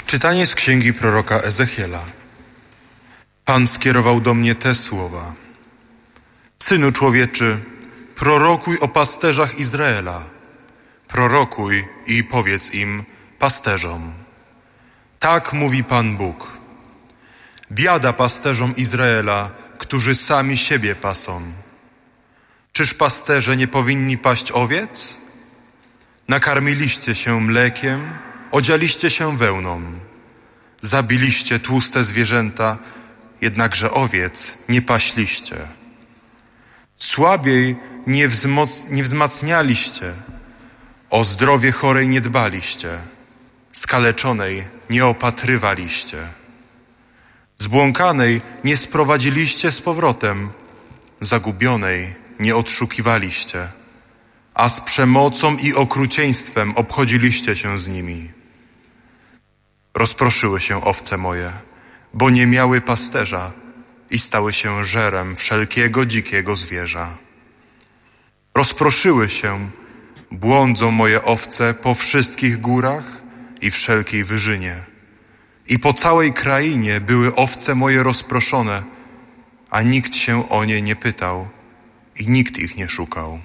Czytanie z księgi proroka Ezechiela. Pan skierował do mnie te słowa. Synu człowieczy, prorokuj o pasterzach Izraela. Prorokuj i powiedz im, pasterzom. Tak mówi Pan Bóg. Biada pasterzom Izraela, którzy sami siebie pasą. Czyż pasterze nie powinni paść owiec? Nakarmiliście się mlekiem, odzialiście się wełną. Zabiliście tłuste zwierzęta, jednakże owiec nie paśliście. Słabiej nie wzmacnialiście, o zdrowie chorej nie dbaliście, skaleczonej nie opatrywaliście. Zbłąkanej nie sprowadziliście z powrotem, zagubionej nie odszukiwaliście, a z przemocą i okrucieństwem obchodziliście się z nimi. Rozproszyły się owce moje, bo nie miały pasterza i stały się żerem wszelkiego dzikiego zwierza. Rozproszyły się, błądzą moje owce po wszystkich górach i wszelkiej wyżynie. I po całej krainie były owce moje rozproszone, a nikt się o nie nie pytał i nikt ich nie szukał.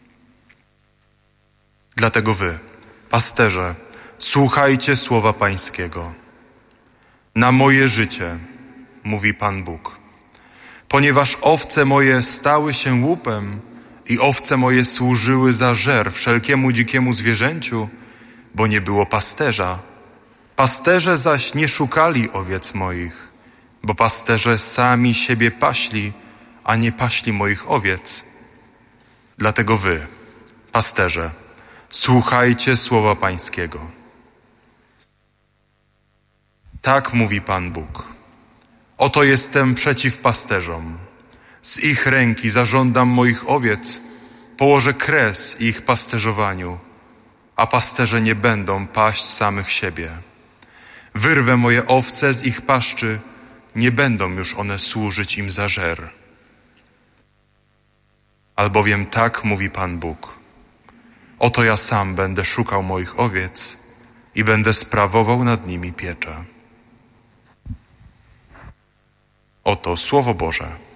Dlatego wy, pasterze, słuchajcie słowa Pańskiego. Na moje życie, mówi Pan Bóg, ponieważ owce moje stały się łupem i owce moje służyły za żer wszelkiemu dzikiemu zwierzęciu, bo nie było pasterza. Pasterze zaś nie szukali owiec moich, bo pasterze sami siebie paśli, a nie paśli moich owiec. Dlatego wy, pasterze, słuchajcie słowa Pańskiego. Tak mówi Pan Bóg. Oto jestem przeciw pasterzom. Z ich ręki zażądam moich owiec, położę kres ich pasterzowaniu, a pasterze nie będą paść samych siebie. Wyrwę moje owce z ich paszczy, nie będą już one służyć im za żer. Albowiem tak mówi Pan Bóg. Oto ja sam będę szukał moich owiec i będę sprawował nad nimi pieczę. Oto Słowo Boże.